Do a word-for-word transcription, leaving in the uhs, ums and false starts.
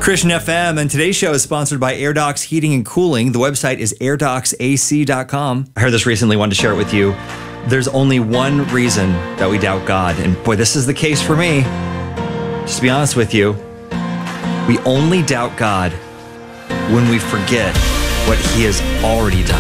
Christian F M, and today's show is sponsored by AirDocs Heating and Cooling. The website is air docs A C dot com. I heard this recently, wanted to share it with you. There's only one reason that we doubt God, and boy, this is the case for me. Just to be honest with you, we only doubt God when we forget what He has already done.